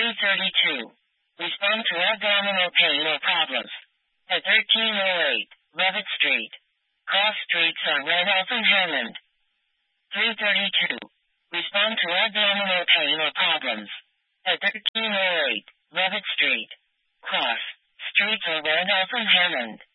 332. Respond to abdominal pain or problems. At 1308, Levitt Street. Cross streets are Randolph and Hammond. 332. Respond to abdominal pain or problems. At 1308, Levitt Street. Cross streets are Randolph and Hammond.